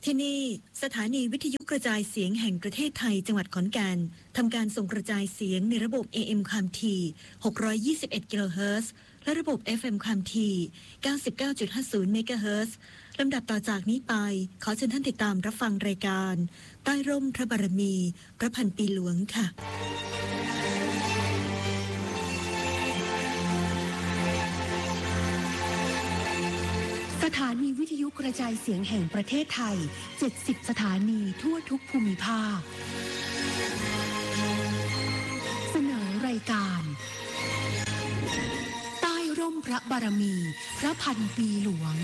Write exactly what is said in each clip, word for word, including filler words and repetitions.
ที่นี่สถานีวิทยุกระจายเสียงแห่งประเทศไทยจังหวัดขอนแก่นทำการส่งกระจายเสียงในระบบ เอ เอ็ม ความถี่หกร้อยยี่สิบเอ็ดกิโลเฮิรตซ์และระบบ เอฟ เอ็ม ความถี่ เก้าสิบเก้าจุดห้าศูนย์ เมกะเฮิรตซ์ลำดับต่อจากนี้ไปขอเชิญท่านติดตามรับฟังรายการใต้ร่มพระบารมีพระพันปีหลวงค่ะสถานีวิทยุกระจายเสียงแห่งประเทศไทยเจ็ดสิบสถานีทั่วทุกภูมิภาคเสนอรายการใต้ร่มพระบารมีพระพันปีหลวง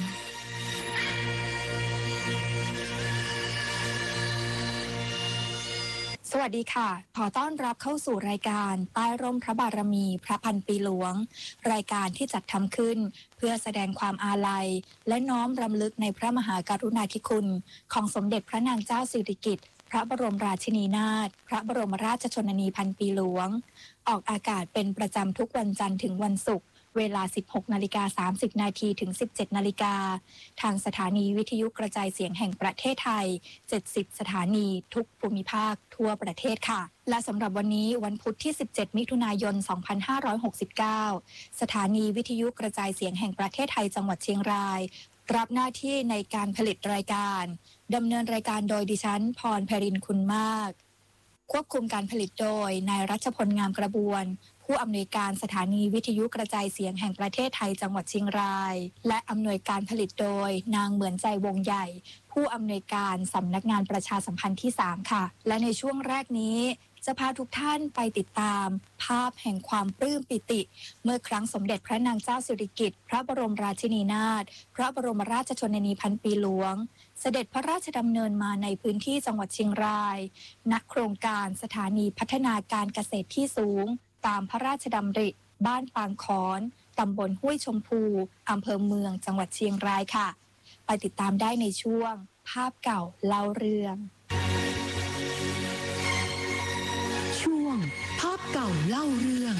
สวัสดีค่ะขอต้อนรับเข้าสู่รายการใต้ร่มพระบารมีพระพันปีหลวงรายการที่จัดทำขึ้นเพื่อแสดงความอาลัยและน้อมรำลึกในพระมหากรุณาธิคุณของสมเด็จพระนางเจ้าสิริกิติ์พระบรมราชินีนาถพระบรมราชชนนีพันปีหลวงออกอากาศเป็นประจำทุกวันจันทร์ถึงวันศุกร์เวลา สิบหกนาฬิกาสามสิบนาทีถึง สิบเจ็ดนาฬิกาทางสถานีวิทยุกระจายเสียงแห่งประเทศไทยเจ็ดสิบสถานีทุกภูมิภาคทั่วประเทศค่ะและสำหรับวันนี้วันพุธที่สิบเจ็ดมิถุนายนสองพันห้าร้อยหกสิบเก้าสถานีวิทยุกระจายเสียงแห่งประเทศไทยจังหวัดเชียงรายรับหน้าที่ในการผลิตรายการดำเนินรายการโดยดิฉันพรไพรินทร์คุณมากควบคุมการผลิตโดยนายรัชพลงามกระบวนผู้อำนวยการสถานีวิทยุกระจายเสียงแห่งประเทศไทยจังหวัดเชียงรายและอำนวยการผลิตโดยนางเหมือนใจวงใหญ่ผู้อำนวยการสำนักงานประชาสัมพันธ์ที่สามค่ะและในช่วงแรกนี้จะพาทุกท่านไปติดตามภาพแห่งความปลื้มปิติเมื่อครั้งสมเด็จพระนางเจ้าสิริกิติ์พระบรมราชินีนาถพระบรมราชชนนีพันปีหลวงเสด็จพระราชดำเนินมาในพื้นที่จังหวัดเชียงรายณโครงการสถานีพัฒนาการเกษตรที่สูงตามพระราชดำริบ้านปางขอนตำบลห้วยชมพูอำเภอเมืองจังหวัดเชียงรายค่ะไปติดตามได้ในช่วงภาพเก่าเล่าเรื่องช่วงภาพเก่าเล่าเรื่อง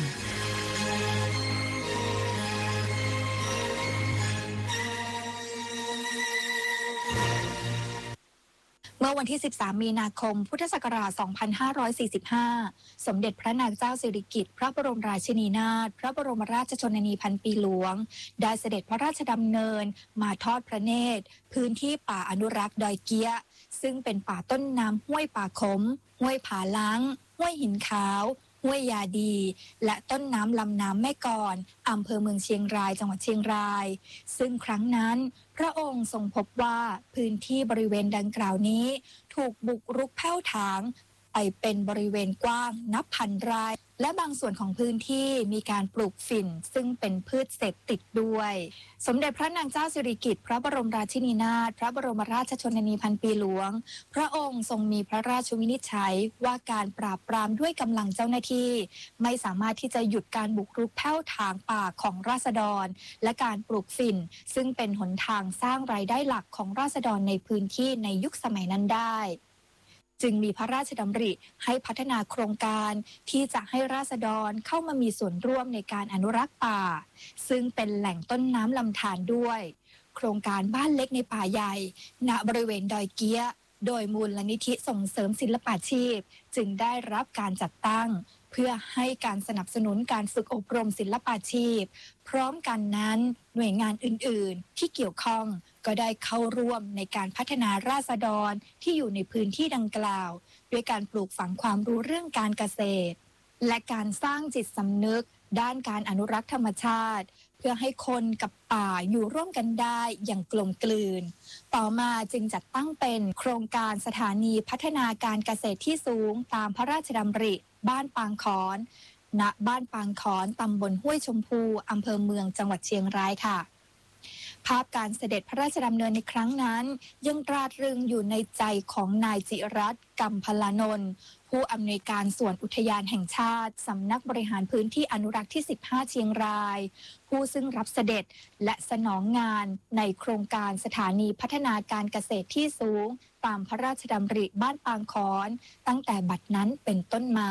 เมื่อวันที่สิบสามมีนาคมพุทธศักราชสองพันห้าร้อยสี่สิบห้าสมเด็จพระนางเจ้าสิริกิติ์พระบรมราชินีนาถพระบรมราชชนนีพันปีหลวงได้เสด็จพระราชดำเนินมาทอดพระเนตรพื้นที่ป่าอนุรักษ์ดอยเกี้ยซึ่งเป็นป่าต้นน้ำห้วยป่าขมห้วยผาล้างห้วยหินขาวห้วยยาดีและต้นน้ำลำน้ำแม่กลอำเภอเมืองเชียงรายจังหวัดเชียงรายซึ่งครั้งนั้นพระองค์ทรงพบว่าพื้นที่บริเวณดังกล่าวนี้ถูกบุกรุกแผ่วถางไปเป็นบริเวณกว้างนับพันไร่และบางส่วนของพื้นที่มีการปลูกฝิ่นซึ่งเป็นพืชเศรษฐกิจด้วยสมเด็จพระนางเจ้าสิริกิติ์พระบรมราชินีนาถพระบรมราชชนนีพันปีหลวงพระองค์ทรงมีพระราชวินิจฉัยว่าการปราบปรามด้วยกำลังเจ้าหน้าที่ไม่สามารถที่จะหยุดการบุกรุกแผ่วถางป่าของราษฎรและการปลูกฝิ่นซึ่งเป็นหนทางสร้างรายได้หลักของราษฎรในพื้นที่ในยุคสมัยนั้นได้จึงมีพระราชดำริให้พัฒนาโครงการที่จะให้ราษฎรเข้ามามีส่วนร่วมในการอนุรักษ์ป่าซึ่งเป็นแหล่งต้นน้ำลำธารด้วยโครงการบ้านเล็กในป่าใหญ่ณบริเวณดอยเกี้ยโดยมูลนิธิส่งเสริมศิลปาชีพจึงได้รับการจัดตั้งเพื่อให้การสนับสนุนการฝึกอบรมศิลปาชีพพร้อมกันนั้นหน่วยงานอื่นๆที่เกี่ยวข้องก็ได้เข้าร่วมในการพัฒนาราษฎรที่อยู่ในพื้นที่ดังกล่าวด้วยการปลูกฝังความรู้เรื่องการเกษตรและการสร้างจิตสำนึกด้านการอนุรักษ์ธรรมชาติเพื่อให้คนกับป่าอยู่ร่วมกันได้อย่างกลมกลืนต่อมาจึงจัดตั้งเป็นโครงการสถานีพัฒนาการเกษตรที่สูงตามพระราชดำริบ้านปางขอนณบ้านปางขอนตำบลห้วยชมพูอำเภอเมืองจังหวัดเชียงรายค่ะภาพการเสด็จพระราชดำเนินในครั้งนั้นยังตราตรึงอยู่ในใจของนายจิรัตน์กำพลานนท์ผู้อำนวยการส่วนอุทยานแห่งชาติสำนักบริหารพื้นที่อนุรักษ์ที่สิบห้าเชียงรายผู้ซึ่งรับเสด็จและสนองงานในโครงการสถานีพัฒนาการเกษตรที่สูงตามพระราชดำริบ้านปางขอนตั้งแต่บัดนั้นเป็นต้นมา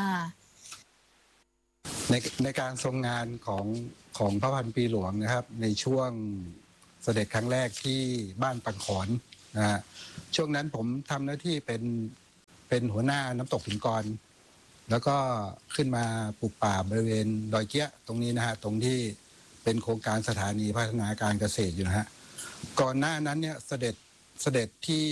ในในการทรงงานของของพระพันปีหลวงนะครับในช่วงเสด็จครั้งแรกที่บ้านปางขอนนะฮะช่วงนั้นผมทำหน้าที่เป็นเป็นหัวหน้าน้ำตกหินกรแล้วก็ขึ้นมาปลูกป่าบริเวณดอยเกี้ยตรงนี้นะฮะตรงที่เป็นโครงการสถานีพัฒนาการเกษตรอยู่นะฮะก่อนหน้านั้นเนี่ยเสด็จเสด็จที่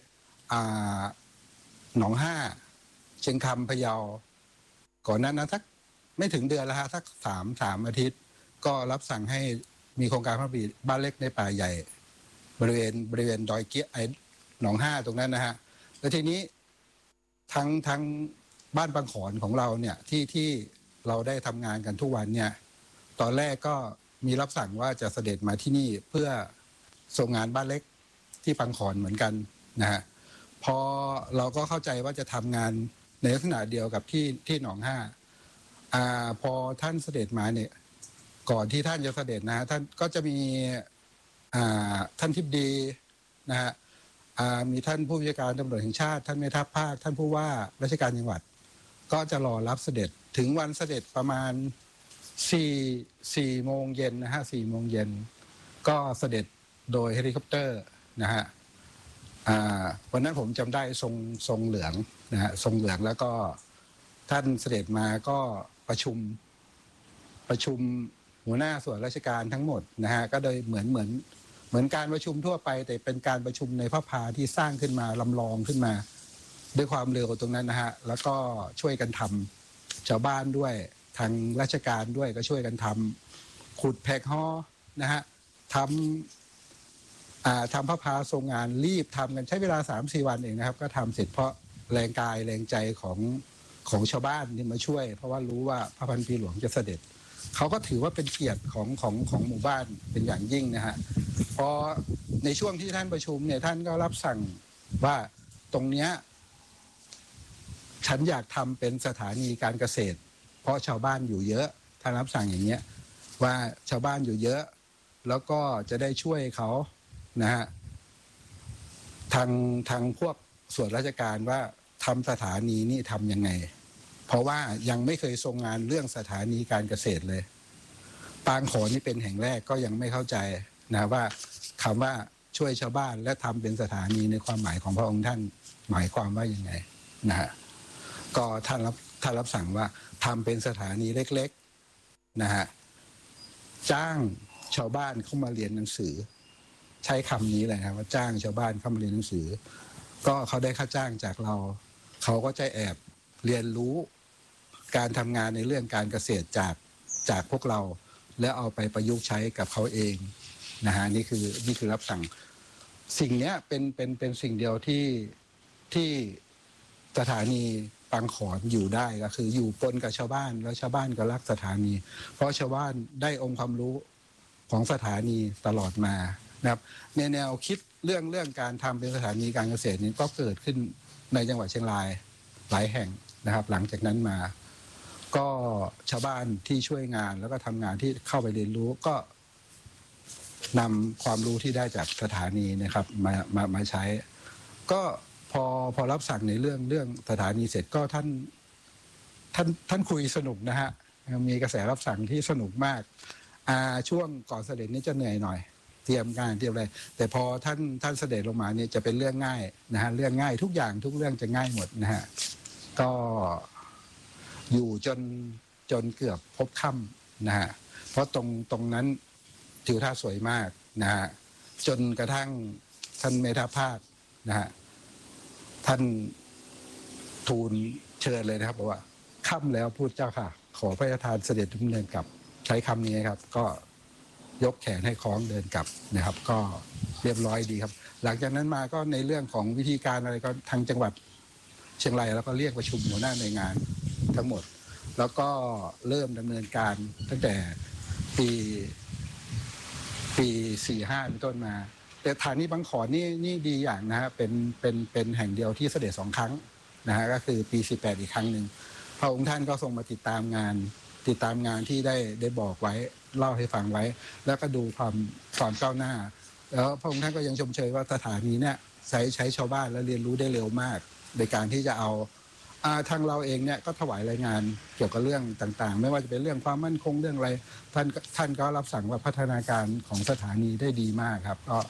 หนองห้าเชียงคำพะเยาก่อนหน้านั้นสักไม่ถึงเดือนแล้วฮะสักสามสามอาทิตย์ก็รับสั่งให้มีโครงการพัฒนาบ้านเล็กในป่าใหญ่บริเวณบริเวณดอยเกี้ยไอหนองห้าตรงนั้นนะฮะแล้วทีนี้ทั้งทั้งบ้านบางขอนของเราเนี่ยที่ที่เราได้ทำงานกันทุกวันเนี่ยตอนแรกก็มีรับสั่งว่าจะเสด็จมาที่นี่เพื่อส่งงานบ้านเล็กที่บางขอนเหมือนกันนะฮะพอเราก็เข้าใจว่าจะทำงานในลักษณะเดียวกับที่ที่หนองห้าอ่าพอท่านเสด็จมาเนี่ยก่อนที่ท่านจะเสด็จนะท่านก็จะมีอ่าท่านทิบดีนะฮะมีท่านผู้บัญชาการตำรวจแห่งชาติท่านแม่ทัพภาคท่านผู้ว่าราชการจังหวัดก็จะรอรับเสด็จถึงวันเสด็จประมาณสี่สี่โมงเย็นนะฮะสี่โมงเย็นก็เสด็จโดยเฮลิคอปเตอร์นะฮะวันนั้นผมจำได้ทรงทรงเหลืองนะฮะทรงเหลืองแล้วก็ท่านเสด็จมาก็ประชุมประชุมหัวหน้าส่วนราชการทั้งหมดนะฮะก็โดยเหมือนเหมือนเหมือนการประชุมทั่วไปแต่เป็นการประชุมในพระพาที่สร้างขึ้นมาลำลองขึ้นมาด้วยความเร็วตรงนั้นนะฮะแล้วก็ช่วยกันทำชาวบ้านด้วยทางราชการด้วยก็ช่วยกันทำขุดแพกฮ้อนะฮะทำอ่าทำพระพาทรงงานรีบทำกันใช้เวลา สามสี่ วันเองนะครับก็ทำเสร็จเพราะแรงกายแรงใจของของชาวบ้านที่มาช่วยเพราะว่ารู้ว่าพระพันปีหลวงจะเสด็จเขาก็ถือว่าเป็นเกียรติของของของหมู่บ้านเป็นอย่างยิ่งนะฮะพอในช่วงที่ท่านประชุมเนี่ยท่านก็รับสั่งว่าตรงเนี้ยฉันอยากทำเป็นสถานีการเกษตรเพราะชาวบ้านอยู่เยอะท่านรับสั่งอย่างเงี้ยว่าชาวบ้านอยู่เยอะแล้วก็จะได้ช่วยเขานะฮะทางทางพวกส่วนราชการว่าทำสถานีนี่ทำยังไงเพราะว่ายังไม่เคยทรงงานเรื่องสถานีการเกษตรเลยปางขอนนี่เป็นแห่งแรกก็ยังไม่เข้าใจนะว่าคำว่าช่วยชาวบ้านและทำเป็นสถานีในความหมายของพระองค์ท่านหมายความว่ายังไงนะฮะก็ท่านรับท่านรับสั่งว่าทำเป็นสถานีเล็กๆนะฮะจ้างชาวบ้านเข้ามาเรียนหนังสือใช้คำนี้เลยครับว่าจ้างชาวบ้านเข้ามาเรียนหนังสือก็เขาได้ค่าจ้างจากเราเขาก็จะแอบเรียนรู้การทำงานในเรื่องการเกษตรจากจากพวกเราแล้วเอาไปประยุกต์ใช้กับเขาเองนะฮะนี่คือนี่คือรับสั่งสิ่งนี้เป็นเป็นเป็นสิ่งเดียวที่ที่สถานีปางขอนอยู่ได้ก็คืออยู่ปนกับชาวบ้านแล้วชาวบ้านก็รักสถานีเพราะชาวบ้านได้องค์ความรู้ของสถานีตลอดมานะครับในแนวคิดเรื่องเรื่องการทำเป็นสถานีการเกษตรนี้ก็เกิดขึ้นในจังหวัดเชียงรายหลายแห่งนะครับหลังจากนั้นมาก็ชาวบ้านที่ช่วยงานแล้วก็ทำงานที่เข้าไปเรียนรู้ก็นำความรู้ที่ได้จากสถานีนะครับมามามาใช้ก็พอพอรับสั่งในเรื่องเรื่องสถานีเสร็จก็ท่านท่านท่านคุยสนุกนะฮะมีกระแสรับสั่งที่สนุกมากอ่าช่วงก่อนเสด็จนี่จะเหนื่อยหน่อยเตรียมการเตรียมอะไรแต่พอท่านท่านเสด็จลงมาเนี่ยจะเป็นเรื่องง่ายนะฮะเรื่องง่ายทุกอย่างทุกเรื่องจะง่ายหมดนะฮะก็อยู่จนจนเกือบพบค่ำนะฮะเพราะตรงตรงนั้นทิวทัศน์สวยมากนะฮะจนกระทั่งท่านเมธาภาคนะฮะท่านทูลเชิญเลยนะครับบอกว่าค่ำแล้วพูดเจ้าค่ะขอพระราชทานเสด็จดำเนินกลับใช้คำนี้ครับก็ยกแขนให้คล้องเดินกลับนะครับก็เรียบร้อยดีครับหลังจากนั้นมาก็ในเรื่องของวิธีการอะไรก็ทางจังหวัดเชียงรายแล้วก็เรียกประชุมหัวหน้าหน่วยงานทั้งหมดแล้วก็เริ่มดำเนินการตั้งแต่ปีปีสี่ห้าเป็นต้นมาแต่สถานีบางขอนนี่นี่ดีอย่างนะฮะเป็นเป็นเป็นแห่งเดียวที่เสด็จสองครั้งนะฮะก็คือปีสี่แปดอีกครั้งหนึ่งพระองค์ท่านก็ทรงมาติดตามงานติดตามงานที่ได้ได้บอกไว้เล่าให้ฟังไว้แล้วก็ดูความความก้าวหน้าแล้วพระองค์ท่านก็ยังชมเชยว่าสถานีเนี่ยใช้ใช้ชาวบ้านและเรียนรู้ได้เร็วมากในการที่จะเอาทางเราเองเนี่ยก็ถวายรายงานเกี่ยวกับเรื่องต่างๆไม่ว่าจะเป็นเรื่องความมั่นคงเรื่องอะไรท่านท่านก็รับสั่งว่าพัฒนาการของสถานีได้ดีมากครับก็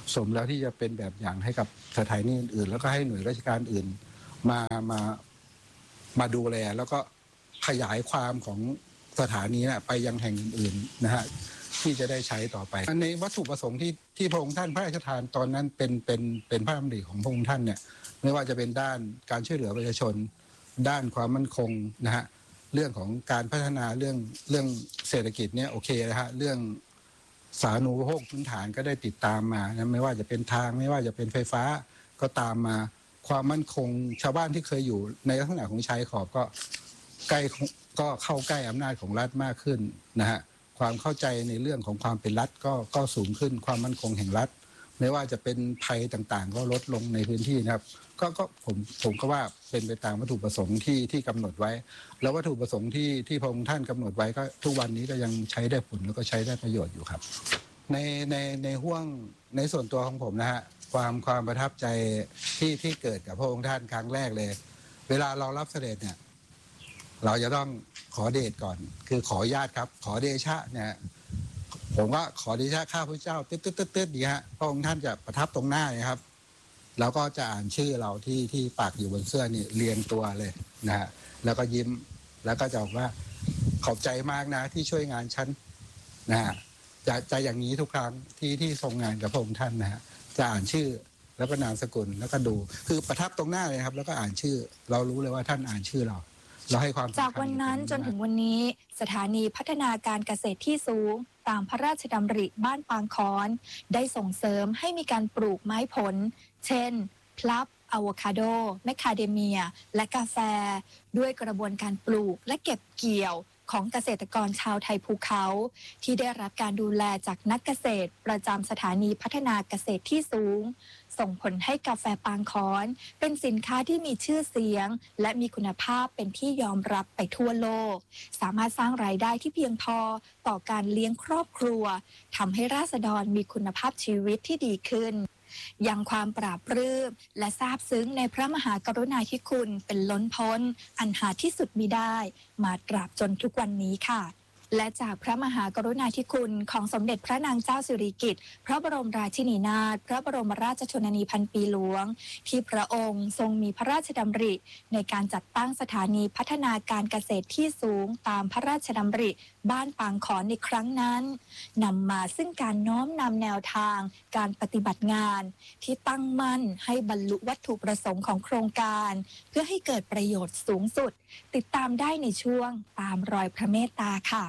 สมแล้วที่จะเป็นแบบอย่างให้กับสถานีอื่นๆแล้วก็ให้หน่วยราชการอื่นมามามาดูแลแล้วก็ขยายความของสถานีนะไปยังแห่งอื่นๆนะฮะที่จะได้ใช้ต่อไปในวัตถุประสงค์ที่ที่พระองค์ท่านพระราชทานตอนนั้นเป็นเป็นเป็นพระดำริของพระองค์ท่านเนี่ยไม่ว่าจะเป็นด้านการช่วยเหลือประชาชนด้านความมั่นคงนะฮะเรื่องของการพัฒนาเรื่องเรื่องเศรษฐกิจเนี่ยโอเคนะฮะเรื่องสาธารณูปโภคพื้นฐานก็ได้ติดตามมานะไม่ว่าจะเป็นทางไม่ว่าจะเป็นไฟฟ้าก็ตามมาความมั่นคงชาวบ้านที่เคยอยู่ในลักษณะของชายขอบก็ใกล้ก็เข้าใกล้อำนาจของรัฐมากขึ้นนะฮะความเข้าใจในเรื่องของความเป็นรัฐก็ก็สูงขึ้นความมั่นคงแห่งรัฐไม่ว่าจะเป็นภัยต่างๆก็ลดลงในพื้นที่นะครับก็ก็ผมผมก็ว่าเป็นไปตามวัตถุประสงค์ที่ที่กำหนดไว้แล้ววัตถุประสงค์ที่ที่พระองค์ท่านกำหนดไว้ก็ทุกวันนี้ก็ยังใช้ได้ผลแล้วก็ใช้ได้ประโยชน์อยู่ครับในในในห่วงในส่วนตัวของผมนะฮะความความประทับใจที่ที่เกิดกับพระองค์ท่านครั้งแรกเลยเวลาเรารับเสด็จเนี่ยเราจะต้องขอเดชก่อนคือขอญาติครับขอเดชะเนี่ยผมก็ขอเดชะข้าพเจ้าตึ๊ดตึ๊ดตึ๊ดตึ๊ดดีฮะพระองค์ท่านจะประทับตรงหน้านะครับแล้วก็จะอ่านชื่อเราที่ที่ปากอยู่บนเสื้อนี่เรียงตัวเลยนะฮะแล้วก็ยิ้มแล้วก็จะบอกว่าขอบใจมากนะที่ช่วยงานฉันนะฮะจะจะอย่างนี้ทุกครั้งที่ที่ทรงงานกับพระองค์ท่านนะฮะจะอ่านชื่อแล้วก็นามสกุลแล้วก็ดูคือประทับตรงหน้าเลยครับแล้วก็อ่านชื่อเรารู้เลยว่าท่านอ่านชื่อเราเราให้ความสำคัญจากวันนั้นจนถึงวันนี้สถานีพัฒนาการเกษตรที่สูงตามพระราชดำริบ้านปางค้อนได้ส่งเสริมให้มีการปลูกไม้ผลเช่นพลับอะโวคาโดแมคคาเดเมียและกาแฟด้วยกระบวนการปลูกและเก็บเกี่ยวของเกษตรกรชาวไทยภูเขาที่ได้รับการดูแลจากนักเกษตรประจำสถานีพัฒนาเกษตรที่สูงส่งผลให้กาแฟปางค้อนเป็นสินค้าที่มีชื่อเสียงและมีคุณภาพเป็นที่ยอมรับไปทั่วโลกสามารถสร้างรายได้ที่เพียงพอต่อการเลี้ยงครอบครัวทำให้ราษฎรมีคุณภาพชีวิตที่ดีขึ้นยังความปราบปลื้มและซาบซึ้งในพระมหากรุณาธิคุณเป็นล้นพ้นอันหาที่สุดมิได้มาตราบจนทุกวันนี้ค่ะและจากพระมหากรุณาธิคุณของสมเด็จพระนางเจ้าสิริกิติ์พระบรมราชินีนาถพระบรมราชชนนีพันปีหลวงที่พระองค์ทรงมีพระราชดำริในการจัดตั้งสถานีพัฒนาการเกษตรที่สูงตามพระราชดำริบ้านปางขอนในครั้งนั้นนำมาซึ่งการน้อมนำแนวทางการปฏิบัติงานที่ตั้งมั่นให้บรรลุวัตถุประสงค์ของโครงการเพื่อให้เกิดประโยชน์สูงสุดติดตามได้ในช่วงตามรอยพระเมตตาค่ะ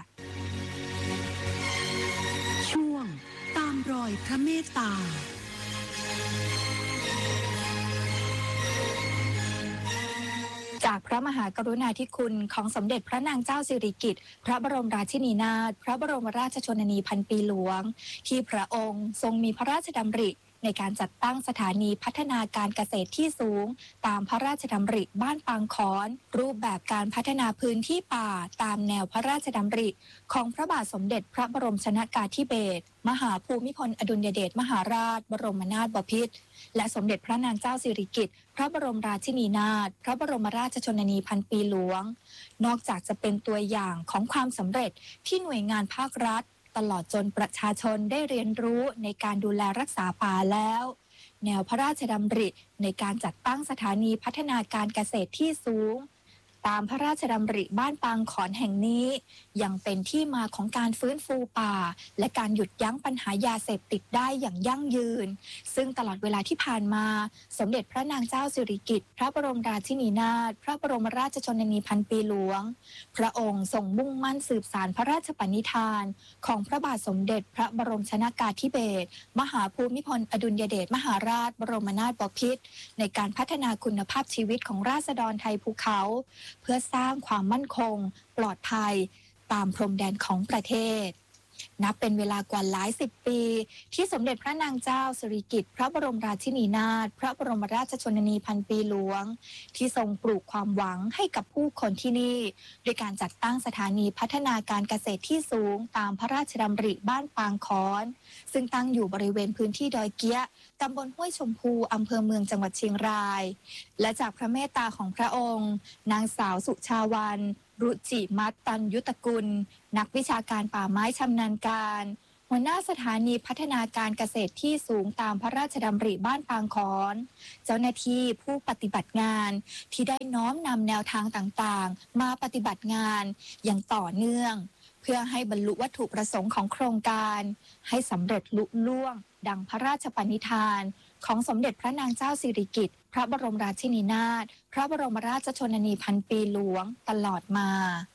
ช่วงตามรอยพระเมตตาจากพระมหากรุณาธิคุณของสมเด็จพระนางเจ้าสิริกิติ์พระบรมราชินีนาถพระบรมราชชนนีพันปีหลวงที่พระองค์ทรงมีพระราชดำริในการจัดตั้งสถานีพัฒนาการเกษตรที่สูงตามพระราชดำริบ้านปางค้อนรูปแบบการพัฒนาพื้นที่ป่าตามแนวพระราชดำริของพระบาทสมเด็จพระบรมชนกาธิเบศรมหาภูมิพลอดุลยเดชมหาราชบรมนาถบพิตรและสมเด็จพระนางเจ้าสิริกิติ์พระบรมราชินีนาถพระบรมราชชนนีพันปีหลวงนอกจากจะเป็นตัวอย่างของความสำเร็จที่หน่วยงานภาครัฐตลอดจนประชาชนได้เรียนรู้ในการดูแลรักษาป่าแล้วแนวพระราชดำริในการจัดตั้งสถานีพัฒนาการเกษตรที่สูงตามพระราชดำริบ้านปางขอนแห่งนี้ยังเป็นที่มาของการฟื้นฟูป่าและการหยุดยั้งปัญหายาเสพติดได้อย่างยั่งยืนซึ่งตลอดเวลาที่ผ่านมาสมเด็จพระนางเจ้าสิริกิติ์พระบรมราชินีนาถพระบรมราชชนนีพันปีหลวงพระองค์ทรงมุ่งมั่นสืบสานพระราชปณิธานของพระบาทสมเด็จพระบรมชนกาธิเบศรมหาภูมิพลอดุลยเดชมหาราชบรมนาถบพิตรในการพัฒนาคุณภาพชีวิตของราษฎรไทยภูเขาเพื่อสร้างความมั่นคงปลอดภัยตามพรมแดนของประเทศนับเป็นเวลากว่าหลายสิบปีที่สมเด็จพระนางเจ้าสิริกิติ์พระบรมราชินีนาถพระบรมราชชนนีพันปีหลวงที่ทรงปลูกความหวังให้กับผู้คนที่นี่ด้วยการจัดตั้งสถานีพัฒนาการเกษตรที่สูงตามพระราชดำริบ้านปางค้อนซึ่งตั้งอยู่บริเวณพื้นที่ดอยเกี้ยตำบลห้วยชมพูอำเภอเมืองจังหวัดเชียงรายและจากพระเมตตาของพระองค์นางสาวสุชาวันรุจิมัตตัญยุตกุลนักวิชาการป่าไม้ชำนาญการหัวหน้าสถานีพัฒนาการเกษตรที่สูงตามพระราชดำริบ้านปางขอนเจ้าหน้าที่ผู้ปฏิบัติงานที่ได้น้อมนำแนวทางต่างๆมาปฏิบัติงานอย่างต่อเนื่องเพื่อให้บรรลุวัตถุประสงค์ของโครงการให้สำเร็จลุล่วงดังพระราชปณิธานของสมเด็จพระนางเจ้าสิริกิติ์พระบรมราชินีนาถพระบรมราชชนนีพันปีหลวงตลอดมา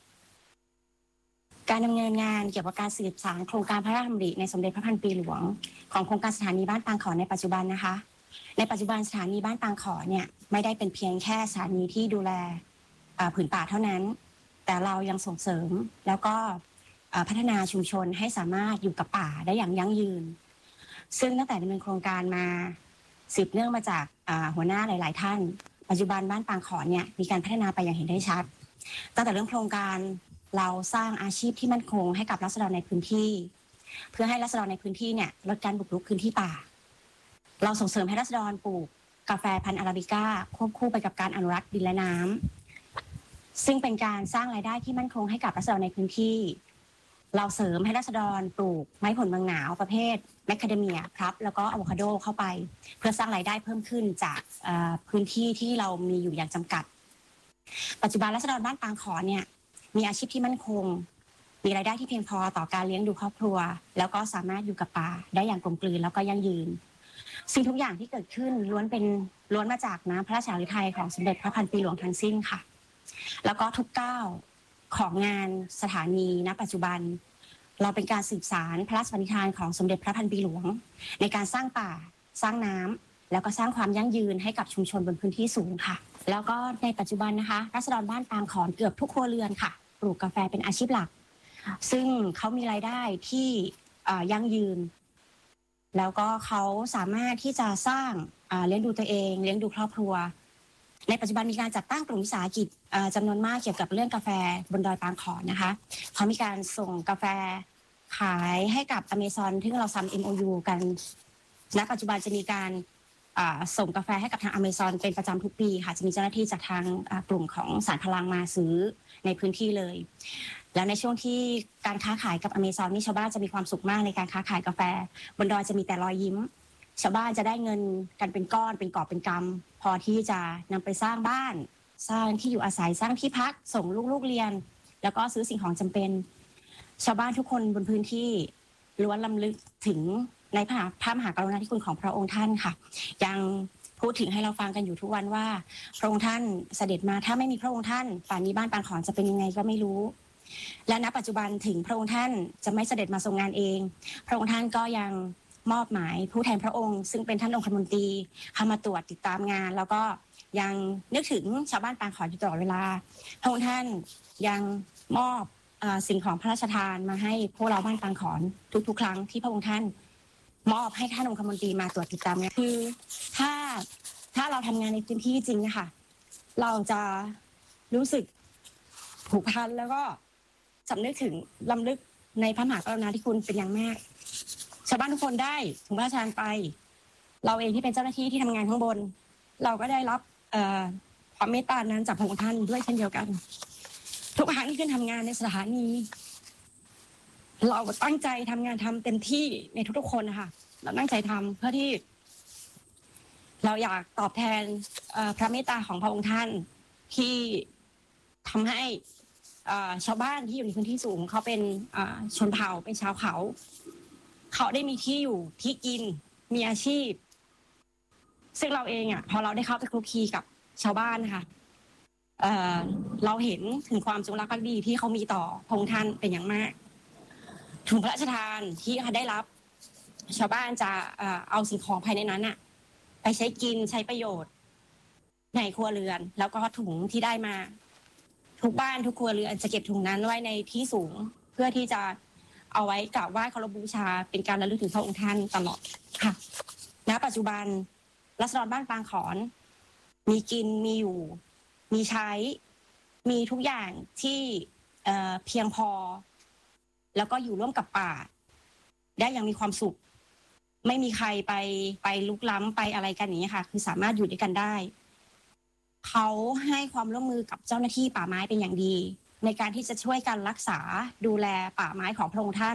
การดำเนินงานเกี่ยวกับการสืบสานโครงการพระราชดำริในสมเด็จพระพันปีหลวงของโครงการสถานีบ้านปางขอนในปัจจุบันนะคะในปัจจุบันสถานีบ้านปางขอนเนี่ยไม่ได้เป็นเพียงแค่สถานีที่ดูแลผืนป่าเท่านั้นแต่เรายังส่งเสริมแล้วก็พัฒนาชุมชนให้สามารถอยู่กับป่าได้อย่างยั่งยืนซึ่งตั้งแต่ดำเนินโครงการมาสืบเนื่องมาจากหัวหน้าหลายๆท่านปัจจุบันบ้านปางขอนเนี่ยมีการพัฒนาไปอย่างเห็นได้ชัดตั้งแต่เรื่องโครงการเราสร้างอาชีพที่มั่นคงให้กับราษฎรในพื้นที่เพื่อให้ราษฎรในพื้นที่เนี่ยลดการบุกรุกพื้นที่ป่าเราส่งเสริมให้ราษฎรปลูกกาแฟพันธุ์อาราบิก้าควบคู่ไปกับการอนุรักษ์ดินและน้ำซึ่งเป็นการสร้างรายได้ที่มั่นคงให้กับราษฎรในพื้นที่เราเสริมให้ราษฎรปลูกไม้ผลเมืองหนาวประเภทแมคคาเดเมียครับแล้วก็อะโวคาโดเข้าไปเพื่อสร้างรายได้เพิ่มขึ้นจากพื้นที่ที่เรามีอยู่อย่างจำกัดปัจจุบันราษฎรบ้านปางขอนเนี่ยมีอาชีพที่มั่นคงมีรายได้ที่เพียงพอต่อการเลี้ยงดูครอบครัวแล้วก็สามารถอยู่กับป่าได้อย่างกลมกลืนแล้วก็ยั่งยืนสิ่งทุกอย่างที่เกิดขึ้นล้วนเป็นล้วนมาจากน้ำพระราชฤทัยของสมเด็จพระพันปีหลวงทั้งสิ้นค่ะแล้วก็ทุกก้าวของงานสถานีณปัจจุบันเราเป็นการสืบสานพระราชปณิธานของสมเด็จพระพันปีหลวงในการสร้างป่าสร้างน้ำแล้วก็สร้างความยั่งยืนให้กับชุมชนบนพื้นที่สูงค่ะแล้วก็ในปัจจุบันนะคะราษฎรบ้านปางขอนเกือบทุกครัวเรือนค่ะปลูกกาแฟเป็นอาชีพหลักซึ่งเขามีรายได้ที่ยั่งยืนแล้วก็เขาสามารถที่จะสร้างเลี้ยงดูตัวเองเลี้ยงดูครอบครัวในปัจจุบันมีการจัดตั้งกลุ่มวิสาหกิจจำนวนมากเกี่ยวกับเรื่องกาแฟบนดอยปางขอนนะคะเขามีการส่งกาแฟขายให้กับ Amazon ที่เราทำ เอ็ม โอ ยู กันณปัจจุบันจะมีการส่งกาแฟให้กับทาง Amazon เป็นประจำทุกปีค่ะจะมีเจ้าหน้าที่จากทางกลุ่มของสารพลังมาซื้อในพื้นที่เลยแล้วในช่วงที่การค้าขายกับ Amazon นี่ชาวบ้านจะมีความสุขมากในการค้าขายกาแฟบนดอยจะมีแต่รอยยิ้มชาวบ้านจะได้เงินกันเป็นก้อนเป็นกอบเป็นกำพอที่จะนำไปสร้างบ้านสร้างที่อยู่อาศัยสร้างที่พักส่งลูกๆเรียนแล้วก็ซื้อสิ่งของจำเป็นชาวบ้านทุกคนบนพื้นที่ล้วนรำลึกถึงในพระพระมหากรุณาธิคุณของพระองค์ท่านค่ะยังพูดถึงให้เราฟังกันอยู่ทุกวันว่าพระองค์ท่านเสด็จมาถ้าไม่มีพระองค์ท่านป่านนี้บ้านปางขอนจะเป็นยังไงก็ไม่รู้และณปัจจุบันถึงพระองค์ท่านจะไม่เสด็จมาทรงงานเองพระองค์ท่านก็ยังมอบหมายผู้แทนพระองค์ซึ่งเป็นท่านองคมนตรีเข้ามาตรวจติดตามงานแล้วก็ยังนึกถึงชาวบ้านปางขอนอยู่ตลอดเวลาพระองค์ท่านยังมอบสิ่งของพระราชทานมาให้พวกเราบ้านปางขอนทุกๆครั้งที่พระองค์ท่านมอบให้ท่านองคมนตรีมาตรวจติดตามงานคือถ้าถ้าเราทำงานในพื้นที่จริงนะคะเราจะรู้สึกผูกพันแล้วก็สำนึกถึงลำลึกในพระมหากรุณาธิคุณเป็นอย่างมากชาวบ้านทุกคนได้ถุงพระราชทานไปเราเองที่เป็นเจ้าหน้าที่ที่ทำงานข้างบนเราก็ได้รับความเมตตานั้นจากพระองค์ท่านด้วยเช่นเดียวกันทุกครั้งที่ขึ้นทำงานในสถานีเราตั้งใจทำงานทำเต็มที่ในทุกๆคนนะคะเราตั้งใจทำเพื่อที่เราอยากตอบแทนพระเมตตาของพระองค์ท่านที่ทำให้ชาวบ้านที่อยู่ในพื้นที่สูงเขาเป็นชนเผ่าเป็นชาวเขาเขาได้มีที่อยู่ที่กินมีอาชีพซึ่งเราเองอ่ะพอเราได้เข้าไปคลุกคลีกับชาวบ้านนะคะเอ่อเราเห็นถึงความจงรักภักดีที่เขามีต่อพระองค์ท่านเป็นอย่างมากถุงพระราชทานที่เขาได้รับชาวบ้านจะเอ่อเอาสิ่งของภายในนั้นอ่ะไปใช้กินใช้ประโยชน์ในครัวเรือนแล้วก็ถุงที่ได้มาทุกบ้านทุกครัวเรือนจะเก็บถุงนั้นไว้ในที่สูงเพื่อที่จะเอาไว้กราบไหว้เคารพบูชาเป็นการระลึกถึงพระองค์ท่านตลอดค่ะณปัจจุบันราษฎรบ้านปางขอนมีกินมีอยู่มีใช้มีทุกอย่างที่เอ่อเพียงพอแล้วก็อยู่ร่วมกับป่าได้อย่างมีความสุขไม่มีใครไปไปลุกล้ำไปอะไรกันอย่างนี้ค่ะคือสามารถอยู่ด้วยกันได้เขาให้ความร่วมมือกับเจ้าหน้าที่ป่าไม้เป็นอย่างดีในการที่จะช่วยกันรักษาดูแลป่าไม้ของพระองค์ท่าน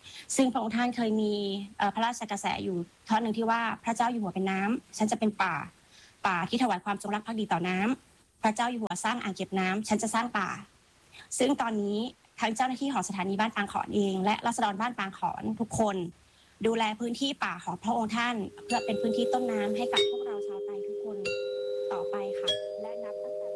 ซึ่งพระองค์ท่านเคยมีพระราชกระแสอยู่ท่อนหนึ่งที่ว่าพระเจ้าอยู่หัวเป็นน้ำฉันจะเป็นป่าป่าที่ถวายความจงรักภักดีต่อน้ำพระเจ้าอยู่หัวสร้างอ่างเก็บน้ำฉันจะสร้างป่าซึ่งตอนนี้ทั้งเจ้าหน้าที่ของสถานีบ้านปางขอนเองและราษฎรบ้านปางขอนทุกคนดูแลพื้นที่ป่าของพระองค์ท่านเพื่อเป็นพื้นที่ต้นน้ำให้กับพวกเราชาวไทยทุกคนต่อไปค่ะและนับตั้งแต่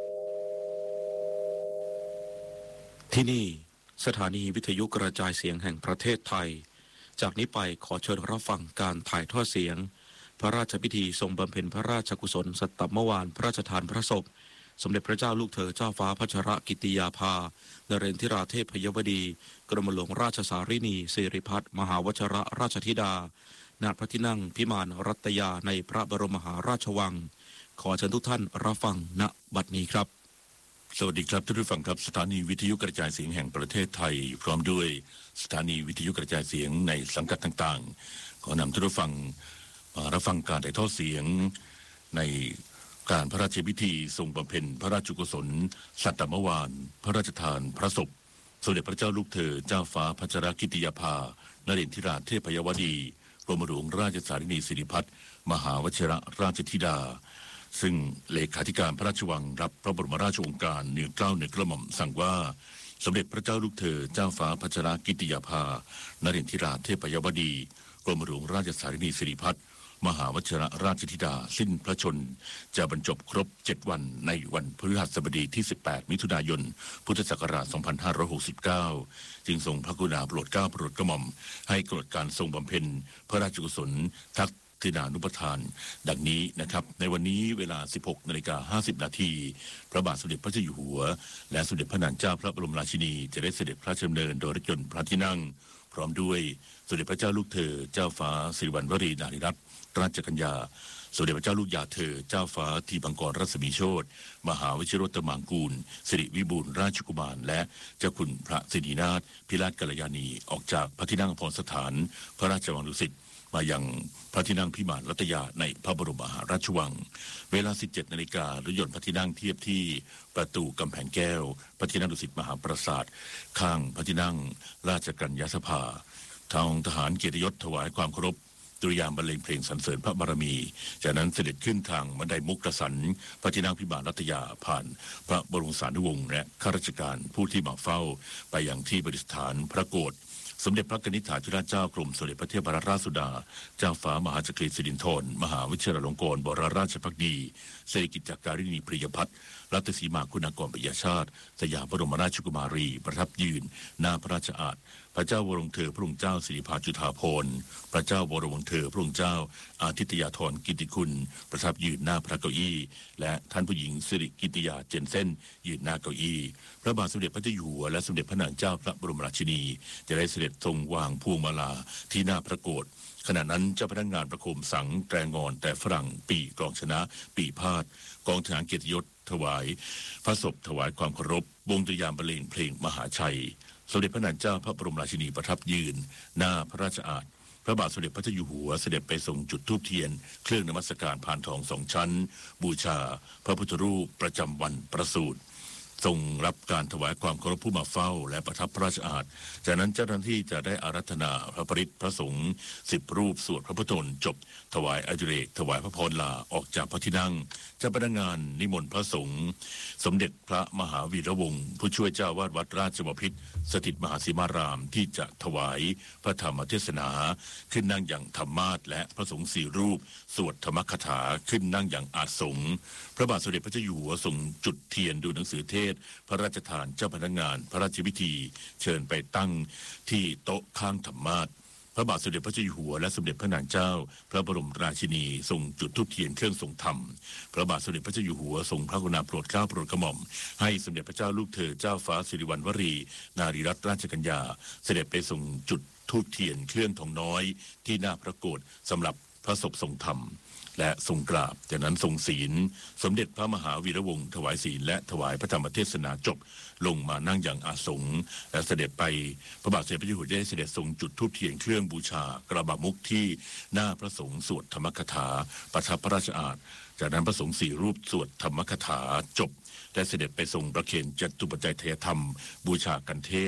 ที่นี่สถานีวิทยุกระจายเสียงแห่งประเทศไทยจากนี้ไปขอเชิญรับฟังการถ่ายทอดเสียงพระราชพิธีทรงบำเพ็ญพระราชกุศลสัตตมวานพระราชทานพระศพสมเด็จพระเจ้าลูกเธอเจ้าฟ้าพัชรกิติยาภานเรนทิราเทพยวดีกรมหลวงราชสารินีสิริพัฒน์มหาวชรราชธิดาณพระที่นั่งพิมานรัตยาในพระบรมมหาราชวังขอเชิญทุกท่านรับฟังณบัดนี้ครับสวัสดีครับท่านผู้ฟังครับสถานีวิทยุกระจายเสียงแห่งประเทศไทยพร้อมด้วยสถานีวิทยุกระจายเสียงในสังกัดต่างๆขอนำท่านผู้ฟังมารับฟังการถ่ายทอดเสียงในการพระราชพิธีทรงบำเพ็ญพระราชกุศลสัตตมวานพระราชทานพระศพสมเด็จพระเจ้าลูกเธอเจ้าฟ้าพัชรกิติยาภานเรนทิราเทพยวดีกรมหลวงราชสารินีสิริพัฒน์มหาวชิรราชธิดาซึ่งเลขาธิการพระราชวังรับพระบรมราชโองการเนื่องเกล้าเนื่องกระหม่อมสั่งว่าสมเด็จพระเจ้าลูกเธอเจ้าฟ้าพัชรกิติยาภานเรนทิราเทพยวดีกรมหลวงราชสารินีสิริพัฒน์มหาวชิรราชธิดาสิ้นพระชนจะบรรจบครบเจ็ดวันในวันพฤหัสบดีที่สิบแปดมิถุนายนพุทธศักราชสองพันห้าร้อยหกสิบเก้าจึงทรงพระกรุณาโปรดเกล้าโปรดกระหม่อมให้กำหนดการทรงบำเพ็ญพระราชกุศลทักทินานุปทานดังนี้นะครับในวันนี้เวลา สิบหกนาฬิกาห้าสิบนาทีพระบาทสมเด็จพระเจ้าอยู่หัวและสมเด็จพระนางเจ้าพระบรมราชินีจะได้เสด็จพระราชดำเนินโดยรถยนต์พระที่นั่งพร้อมด้วยสมเด็จพระเจ้าลูกเธอเจ้าฟ้าสิริวัณวรีนารีรัตนราชกัญญาสมเด็จพระเจ้าลูกยาเธอเจ้าฟ้าทีบังกรรัศมีโชติมหาวชิโรตมังกูลสิริวิบูลย์ราชกุมารและเจ้าคุณพระสิรินาถพิราชกัลยาณีออกจากพระที่นั่งพรสถานพระราชวังดุสิตมายังพระที่นั่งพิมานรัตยาในพระบรมมหาราชวังเวลา สิบเจ็ดนาฬิการถยนต์พระที่นั่งเทียบที่ประตูกำแพงแก้วพระที่นั่งดุสิตมหาปราสาทข้างพระที่นั่งราชกัญญาสภาทางทหารเกียรติยศถวายความเคารพดุริยางค์บรรเลงเพลงสรรเสริญพระบารมีจากนั้นเสด็จขึ้นทางบันไดมุกกษันพระที่นั่งพิมานรัตยาผ่านพระบรมสารีวงศ์และข้าราชการผู้ที่มาเฝ้าไปยังที่ประดิษฐานพระโกฐสมเด็จพระกนิษฐาธิราชเจ้ากรมสมเด็จพระเทพรัตนราชสุดาเจ้าฟ้ามหาจักรีสิรินธรมหาวิเชียรลงกรณ์บรมราชภักดีเศรษฐกิจการินีปริยพัฒน์รัตสีมาคุณากรปิยชาติสยามบรมราชกุมารีประทับยืนหน้าพระราชอาณพระเจ้าวรวงเธอพระองค์เจ้าสิริภาจุฑาภรณ์พระเจ้าวรวงเธอพระองค์เจ้าอาทิตยาธรกิติคุณประทับยืนหน้าพระเก้าอี้และท่านผู้หญิงสิริกิติยาเจนเซ่นยืนหน้าเก้าอี้พระบาทสมเด็จพระเจ้าอยู่หัวและสมเด็จพระนางเจ้าพระบรมราชินีจะได้เสด็จทรงวางพวงมาลาที่หน้าพระโกฐขณะนั้นเจ้าพนักงานประโคมสังแตรงอนแต่ฝรั่งปีกองชนะปีพาดกองทหารเกียรติยศถวายพระศพถวายความเคารพวงดุริยางค์บรรเลงเพลงมหาชัยสมเด็จพระนางเจ้าพระบรมราชินีประทับยืนหน้าพระราชอาณพระบาทสมเด็จพระเจ้าอยู่หัวเสด็จไปส่งจุดธูปเทียนเครื่องนมัสการพานทองสองชั้นบูชาพระพุทธรูปประจำวันประสูติทรงรับการถวายความเคารพผู้มาเฝ้าและประทับพระราชอาณจากนั้นเจ้าหน้าที่จะได้อาราธนาพระปริตพระสงฆ์สิบรูปสวดพระพุทธมนต์จบถวายอดิเรกถวายพระพรลาออกจากพระที่นั่งเจ้าพนักงานนิมนต์พระสงฆ์สมเด็จพระมหาวีระวงศ์ผู้ช่วยเจ้าวาดวัดราชบพิตรสถิตมหาสีมารามที่จะถวายพระธรรมเทศนาขึ้นนั่งอย่างธรรมาสน์และพระสงฆ์สี่รูปสวดธรรมคถาขึ้นนั่งอย่างอาสงฆ์พระบาทสมเด็จพระเจ้าอยู่หัวทรงจุดเทียนดูหนังสือเทศพระราชทานเจ้าพนักงานพระราชพิธีเชิญไปตั้งที่โต๊ะข้างธรรมาสน์พระบาทสมเด็จพระเจ้าอยู่หัวและสมเด็จพระนางเจ้าพระบรมราชินีทรงจุดธูปเทียนเครื่องทรงธรรมพระบาทสมเด็จพระเจ้าอยู่หัวทรงพระกรุณาโปรดเกล้าโปรดกระหม่อมให้สมเด็จพระเจ้าลูกเธอเจ้าฟ้าสิริวัณวรีนารีรัตนราชกัญญาเสด็จไปทรงจุดธูปเทียนเครื่องทองน้อยที่หน้าพระโกฐสำหรับพระศพทรงธรรมและทรงกราบจากนั้นทรงศีลสมเด็จพระมหาวีระวงศ์ถวายศีลและถวายพระธรรมเทศนาจบลงมานั่งอย่างอาสงฆ์และเสด็จไปพระบาทสมเด็จพระเจ้าอยู่หัวได้เสด็จทรงจุดธูปเทียนเครื่องบูชากระบะมุกที่หน้าพระสงฆ์สวดธรรมคถาประทับพระราชอาณจากนั้นพระสงฆ์สี่รูปสวดธรรมคถาจบและเสด็จไปทรงประเคนจตุปัจจัยทายธรรมบูชากันเทศ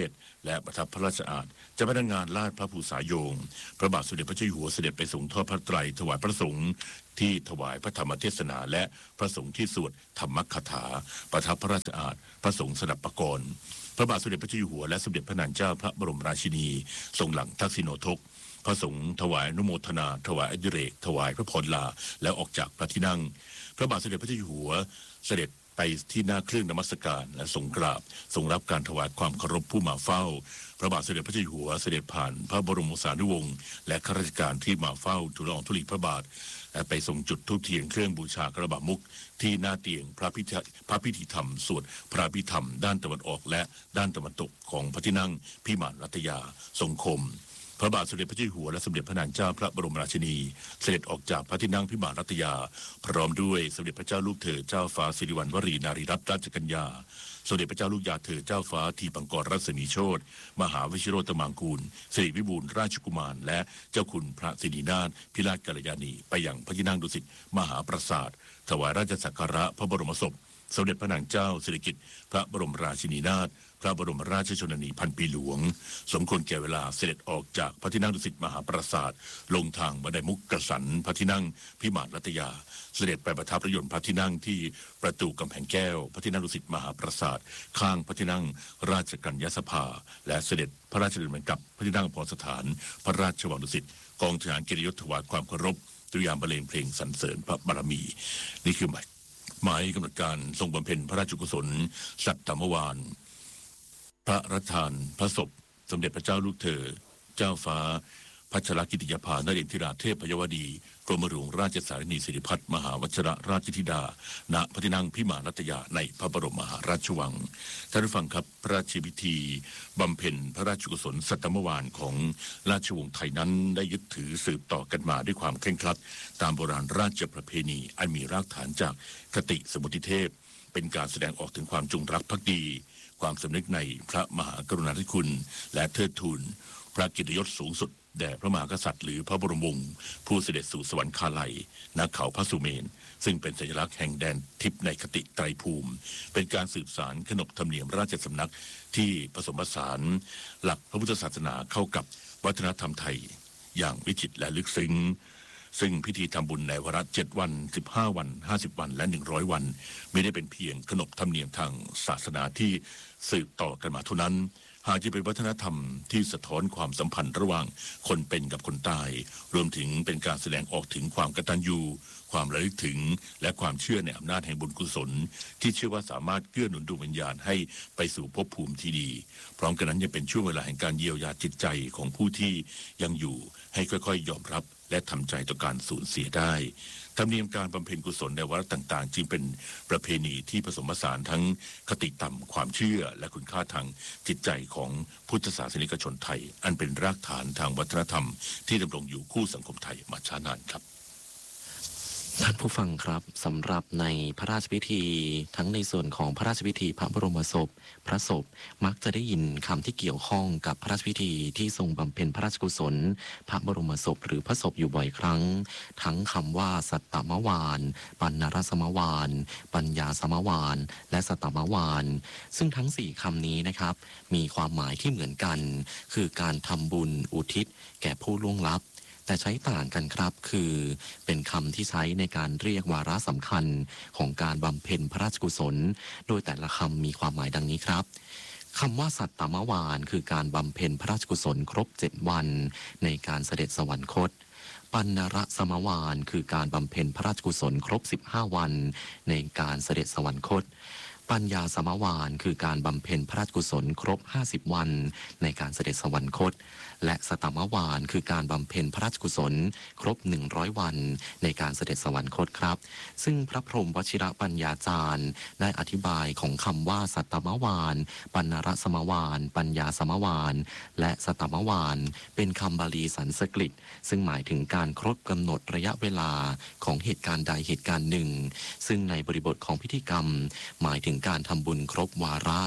และประทับพระราชอาณเจ้าพนักงานลาดพระภูษาโยงพระบาทสมเด็จพระเจ้าอยู่หัวเสด็จไปส่งทอดพระไตรถวายพระสงฆ์ที่ถวายพระธรรมเทศนาและพระสงฆ์ที่สวดธรรมคถาประทับพระราชอาณพระสงฆ์สดับปกรณ์พระบาทสมเด็จพระเจ้าอยู่หัวและสมเด็จพระนางเจ้าพระบรมราชินีทรงหลังทักษิโณทกพระสงฆ์ถวายอนุโมทนาถวายอดิเรกถวายพระพรลาแล้วออกจากพระที่นั่งพระบาทสมเด็จพระเจ้าอยู่หัวเสด็จไปที่หน้าเครื่องนมัสการและทรงกราบทรงรับการถวายความเคารพผู้มาเฝ้าพระบาทสมเด็จพระเจ้าอยู่หัวเสด็จผ่านพระบรมสารีวงศ์และข้าราชการที่มาเฝ้าทูลละอองธุลีพระบาทและไปทรงจุดธูปเทียนเครื่องบูชากระบะมุกที่หน้าเตียงพระพิธีพระพิธีธรรมสวดพระพิธรรมด้านตะวันออกและด้านตะวันตกของพระที่นั่งพิมานรัตยาทรงคมพระบาทสมเด็จพระเจ้าอยู่หัวและสมเด็จพระนางเจ้าพระบรมราชินีเสด็จออกจากพระที่นั่งพิมานรัตยาพร้อมด้วยสมเด็จพระเจ้าลูกเธอเจ้าฟ้าสิริวัณวรีนารีรัตนราชกัญญาสมเด็จพระเจ้าลูกยาเธอเจ้าฟ้าทีปังกรรัศมีโชติมหาวิชิโรตมังกูลสิริวิบูลราชกุมารและเจ้าคุณพระสิรินาถพิราชกัลยาณีไปยังพระที่นั่งดุสิตมหาปราสาทถวายราชสักการะพระบรมศพสมเด็จพระนางเจ้าสิริกิติ์พระบรมราชินีนาถพระบรมราชชนนีพันปีหลวงสมควรแก่เวลาเสด็จออกจากพระที่นั่งดุสิตมหาปราสาทลงทางบันไดมุกกษันพระที่นั่งพิมานรัตยาเสด็จไปประทับรถยนต์พระที่นั่งที่ประตูกำแพงแก้วพระที่นั่งดุสิตมหาปราสาทข้างพระที่นั่งราชกัญญาสภาและเสด็จพระราชดำเนินกลับพระที่นั่งพรสถานพระราชวังดุสิตกองทหารเกียรติยศถวายความเคารพตุยามบรรเลงเพลงสรรเสริญพระบารมีนี่คือหมายหมายกำหนดการทรงบำเพ็ญพระราชกุศลสัตตมวานพระราชทานพระศพสมเด็จพระเจ้าลูกเธอเจ้าฟ้าพัชรกิติยภานเรศธิราเทพพยวดีกรมหลวงราชสารินีสิริพัฒน์มหาวชิรราชธิดาณพระที่นั่งพิมานรัตยาในพระบรมมหาราชวังท่านผู้ฟังครับพระราชพิธีบำเพ็ญพระราชกุศลสัตตมวานของราชวงศ์ไทยนั้นได้ยึดถือสืบต่อกันมาด้วยความเคร่งครัดตามโบราณราชประเพณีอันมีรากฐานจากคติสมุติเทพเป็นการแสดงออกถึงความจงรักภักดีความสำนึกในพระมหากรุณาธิคุณและเทิดทูนพระเกียรติยศสูงสุดแด่พระมหากษัตริย์หรือพระบรมวงศ์ผู้เสด็จสู่สวรรคาลัยณเขาพระสุเมนซึ่งเป็นสัญลักษณ์แห่งแดนทิพย์ในคติไตรภูมิเป็นการสืบสานขนบธรรมเนียมราชสำนักที่ผสมผสานหลักพระพุทธศาสนาเข้ากับวัฒนธรรมไทยอย่างวิจิตรและลึกซึ้งซึ่งพิธีทำบุญในวาระเจ็ดวันสิบห้าวันห้าสิบวันและหนึ่งร้อยวันไม่ได้เป็นเพียงขนบธรรมเนียมทางศาสนาที่สืบต่อกันมาเท่านั้นหากจะเป็นวัฒนธรรมที่สะท้อนความสัมพันธ์ระหว่างคนเป็นกับคนตายรวมถึงเป็นการแสดงออกถึงความกตัญญูความระลึกถึงและความเชื่อในอำนาจแห่งบุญกุศลที่เชื่อว่าสามารถเกื้อหนุนดวงวิญญาณให้ไปสู่ภพภูมิที่ดีพร้อมกันนั้นยังเป็นช่วงเวลาแห่งการเยียวยาจิตใจของผู้ที่ยังอยู่ให้ค่อยๆยอมรับและทำใจต่อการสูญเสียได้ธรรมเนียมการบำเพ็ญกุศลในวาระต่างๆจึงเป็นประเพณีที่ผสมผสานทั้งคติธรรมความเชื่อและคุณค่าทางจิตใจของพุทธศาสนิกชนไทยอันเป็นรากฐานทางวัฒนธรรมที่ดำรงอยู่คู่สังคมไทยมาช้านานครับท่านผู้ฟังครับสำหรับในพระราชพิธีทั้งในส่วนของพระราชพิธีพระบรมศพพระศพมักจะได้ยินคำที่เกี่ยวข้องกับพระราชพิธีที่ทรงบำเพ็ญพระราชกุศลพระบรมศพหรือพระศพอยู่บ่อยครั้งทั้งคำว่าสัตตมวานปัณณรสมวานปัญญาสมวานและสัตตมวานซึ่งทั้งสี่คำนี้นะครับมีความหมายที่เหมือนกันคือการทำบุญอุทิศแก่ผู้ล่วงลับแต่ใช้ต่างกันครับคือเป็นคำที่ใช้ในการเรียกวาระสำคัญของการบำเพ็ญพระราชกุศลโดยแต่ละคำมีความหมายดังนี้ครับคำว่าสัตตมวานคือการบำเพ็ญพระราชกุศลครบเจ็ดวันในการเสด็จสวรรคตปัณณรสมวานคือการบำเพ็ญพระราชกุศลครบสิบห้าวันในการเสด็จสวรรคตปัญญาสมวานคือการบำเพ็ญพระราชกุศลครบห้าสิบวันในการเสด็จสวรรคตและสัตตมวานคือการบำเพ็ญพระราชกุศลครบหนึ่งร้อยวันในการเสด็จสวรรคตครับซึ่งพระพรหมวชิรปัญญาจารย์ได้อธิบายของคำว่าสัตตมวานปัณณรสมวานปัญญาสมวานและสัตตมวานเป็นคำบาลีสันสกฤตซึ่งหมายถึงการครบกำหนดระยะเวลาของเหตุการณ์ใดเหตุการณ์หนึ่งซึ่งในบริบทของพิธีกรรมหมายถึงการทำบุญครบวาระเ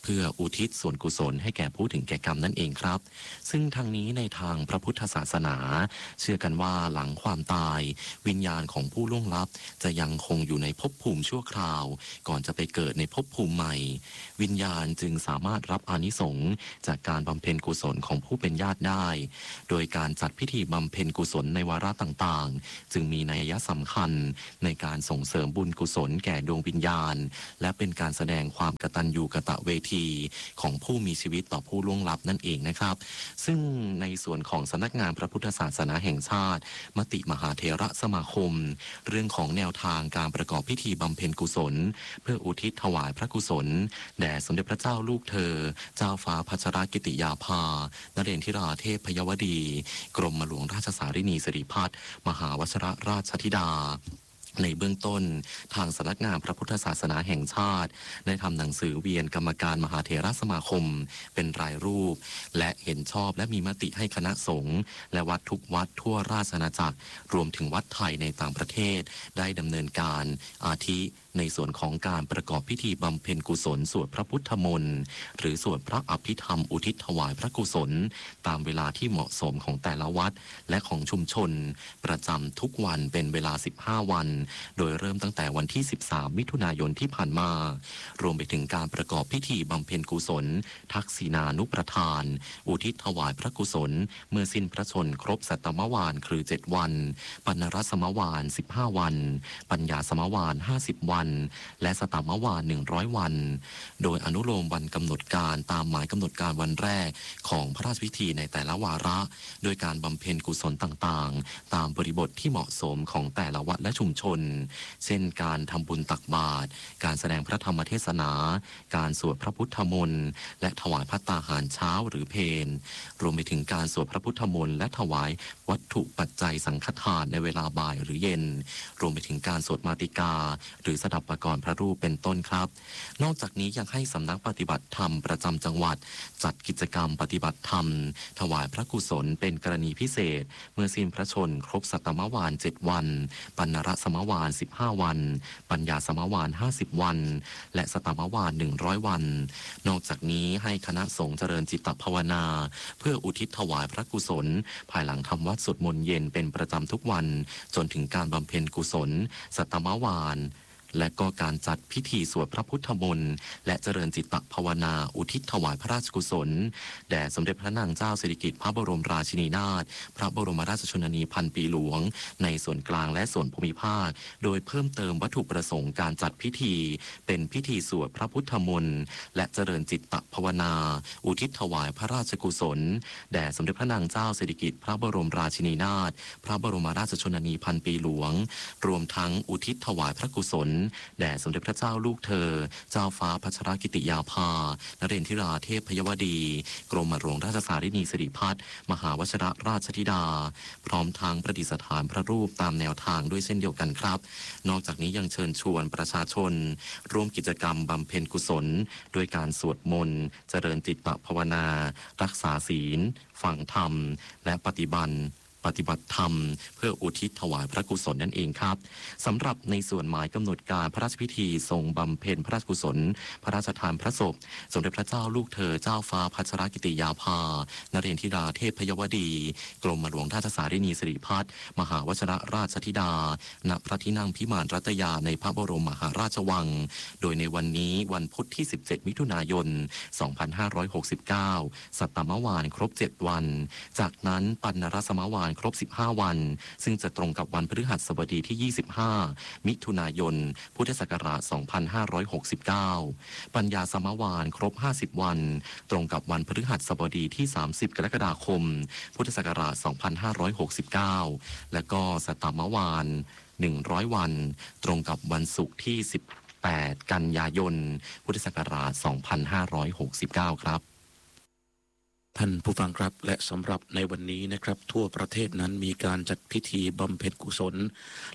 พื่ออุทิศส่วนกุศลให้แก่ผู้ถึงแก่กรรมนั่นเองครับซึ่งทางนี้ในทางพระพุทธศาสนาเชื่อกันว่าหลังความตายวิญญาณของผู้ล่วงลับจะยังคงอยู่ในภพภูมิชั่วคราวก่อนจะไปเกิดในภพภูมิใหม่วิญญาณจึงสามารถรับอานิสงส์จากการบำเพ็ญกุศลของผู้เป็นญาติได้โดยการจัดพิธีบำเพ็ญกุศลในวาระต่างๆจึงมีนัยสำคัญในการส่งเสริมบุญกุศลแก่ดวงวิญญาณและเป็นการแสดงความกตัญญูกตเวทีของผู้มีชีวิตต่อผู้ล่วงลับนั่นเองนะครับซึ่งในส่วนของสำนักงานพระพุทธศาสนาแห่งชาติมติมหาเถระสมาคมเรื่องของแนวทางการประกอบพิธีบำเพ็ญกุศลเพื่ออุทิศถวายพระกุศลแด่สมเด็จพระเจ้าลูกเธอเจ้าฟ้าพัชรกิติยาภานเรนทิราเทพพยวดีกรมหลวงราชสารินีสิริพัฒน์มหาวชรราชธิดาในเบื้องต้นทางสำนักงานพระพุทธศาสนาแห่งชาติได้ทำหนังสือเวียนกรรมการมหาเถรสมาคมเป็นรายรูปและเห็นชอบและมีมติให้คณะสงฆ์และวัดทุกวัดทั่วราชอาณาจักรรวมถึงวัดไทยในต่างประเทศได้ดำเนินการอาทิในส่วนของการประกอบพิธีบำเพ็ญกุศลสวดพระพุทธมนต์หรือสวดพระอภิธรรมอุทิศถวายพระกุศลตามเวลาที่เหมาะสมของแต่ละวัดและของชุมชนประจำทุกวันเป็นเวลาสิบห้าวันโดยเริ่มตั้งแต่วันที่สิบสามมิถุนายนที่ผ่านมารวมไปถึงการประกอบพิธีบำเพ็ญกุศลทักษิณานุประทานอุทิศถวายพระกุศลเมื่อสิ้นพระชนครบสัตตมวานคือเจ็ดวันปณรสมวานสิบห้าวันปัญญาสมวานห้าสิบวันและสตมวานหนึ่งร้อยวันโดยอนุโลมวันกำหนดการตามหมายกำหนดการวันแรกของพระราชพิธีในแต่ละวาระโดยการบำเพ็ญกุศลต่างๆตามบริบทที่เหมาะสมของแต่ละวัดและชุมชนเช่นการทำบุญตักบาตรการแสดงพระธรรมเทศนาการสวดพระพุทธมนต์และถวายภัตตาหารเช้าหรือเพลรวมไปถึงการสวดพระพุทธมนต์และถวายวัตถุปัจจัยสังฆทานในเวลาบ่ายหรือเย็นรวมไปถึงการสวดมาติกาหรือสดับปกรณ์พระรูปเป็นต้นครับนอกจากนี้ยังให้สำนักปฏิบัติธรรมประจำจังหวัดจัดกิจกรรมปฏิบัติธรรมถวายพระกุศลเป็นกรณีพิเศษเมื่อสิ้นพระชนครบสัตตมวานเจ็ดวันปัณรสมวานสิบห้าวันปัญญาสมวานห้าสิบวันและสตมวานหนึ่งร้อยวันนอกจากนี้ให้คณะสงฆ์เจริญจิตภาวนาเพื่ออุทิศถวายพระกุศลภายหลังทำวัดสวดมนต์เย็นเป็นประจำทุกวันจนถึงการบำเพ็ญกุศลสัตตมวานและก็การจัดพิธีสวดพระพุทธมนต์และเจริญจิตตภาวนาอุทิศถวายพระราชกุศลแด่สมเด็จพระนางเจ้าสิริกิติ์พระบรมราชินีนาถพระบรมราชชนนีพันปีหลวงในส่วนกลางและส่วนภูมิภาคโดยเพิ่มเติมวัตถุประสงค์การจัดพิธีเป็นพิธีสวดพระพุทธมนต์และเจริญจิตตภาวนาอุทิศถวายพระราชกุศลแด่สมเด็จพระนางเจ้าสิริกิติ์พระบรมราชินีนาถพระบรมราชชนนีพันปีหลวงรวมทั้งอุทิศถวายพระกุศลแด่สมเด็จพระเจ้าลูกเธอเจ้าฟ้าพัชรกิติยาภานเรนทิราเทพพยวดีกรมหลวงราชสารินีสิริพัฒน์มหาวชรราชธิดาพร้อมทางประดิษฐานพระรูปตามแนวทางด้วยเช่นเดียวกันครับนอกจากนี้ยังเชิญชวนประชาชนร่วมกิจกรรมบำเพ็ญกุศลโดยการสวดมนต์เจริญจิตตภาวนารักษาศีลฟังธรรมและปฏิบัติปฏิบัติธรรมเพื่ออุทิศถวายพระกุศลนั่นเองครับสำหรับในส่วนหมายกำหนดการพระราชพิธีทรงบำเพ็ญพระราชกุศลพระราชทานพระศพสมเด็จพระเจ้าลูกเธอเจ้าฟ้าพัชรกิติยาภานเรนทิราเทพพยวดีกรมหลวงราชสารินีสิริพัฒน์มหาวชรราชธิดาณพระที่นั่งพิมานรัตยาในพระบรมมหาราชวังโดยในวันนี้วันพุธที่สิบเจ็ดมิถุนายนสองพันห้าร้อยหกสิบเก้าสัตตมวานครบเจ็ดวันจากนั้นปัณณรสมวานครบสิบห้าวันซึ่งจะตรงกับวันพฤหัสบดีที่ยี่สิบห้ามิถุนายนพุทธศักราชสองพันห้าร้อยหกสิบเก้าปัญญาสมวานครบห้าสิบวันตรงกับวันพฤหัสบดีที่สามสิบกรกฎาคมพุทธศักราชสองพันห้าร้อยหกสิบเก้าและก็สัตตมวานหนึ่งร้อยวันตรงกับวันศุกร์ที่สิบแปดกันยายนพุทธศักราชสองพันห้าร้อยหกสิบเก้าครับท่านผู้ฟังครับและสำหรับในวันนี้นะครับทั่วประเทศนั้นมีการจัดพิธีบำเพ็ญกุศลและ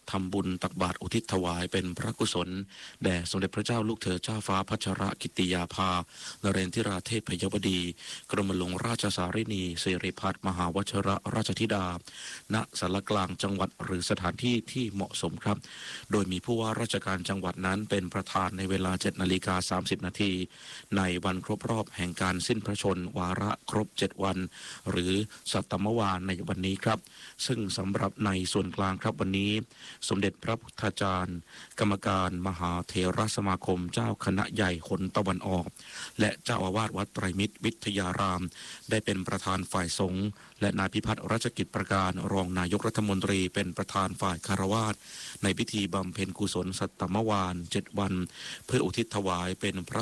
ทำบุญตักบาตรอุทิศถวายเป็นพระกุศลแด่สมเด็จพระเจ้าลูกเธอเจ้าฟ้าพัชรกิติยาภานเรนทิราเทพพยวดีกรมหลวงราชสารินีสิริพัฒน์มหาวชิรราชธิดาณศาลกลางจังหวัดหรือสถานที่ที่เหมาะสมครับโดยมีผู้ว่าราชการจังหวัดนั้นเป็นประธานในเวลา เจ็ดนาฬิกาสามสิบนาทีในวันครบรอบแห่งการสิ้นพระชนม์วาระครบเจ็ดวันหรือสัตตมวาในวันนี้ครับซึ่งสำหรับในส่วนกลางครับวันนี้สมเด็จพระพุทธาจารย์กรรมการมหาเถรสมาคมเจ้าคณะใหญ่หนตะวันออกและเจ้าอาวาสวัดไตรมิตรวิทยารามได้เป็นประธานฝ่ายสงฆ์และนายพิพัฒน์รัชกิจประการรองนายกรัฐมนตรีเป็นประธานฝ่ายคารวาสในพิธีบำเพ็ญกุศลสัตตมวานเจ็ดวันเพื่ออุทิศถวายเป็นพระ